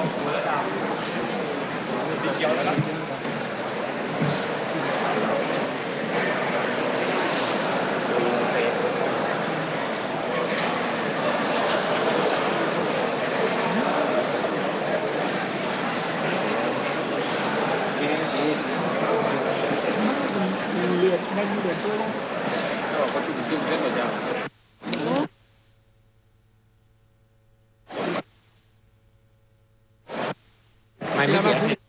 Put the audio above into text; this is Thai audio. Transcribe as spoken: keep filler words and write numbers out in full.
เกี่ยวแล้วเลือดไม่มีเลือดด้วยก็จุ่มจุ่มเส้นหมดยังไม่ไม่เกี่ยว